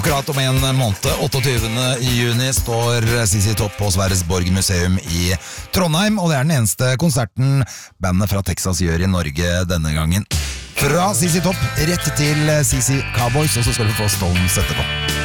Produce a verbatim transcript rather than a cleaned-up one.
Akkurat om en måned, åtteogtyvende juni, står C C Top på Sverresborg museum i Trondheim, og det er den eneste konserten bandet fra Texas gjør i Norge denne gangen. Fra C C Top rett til C C Cowboys, og så skal du få Stones etterpå.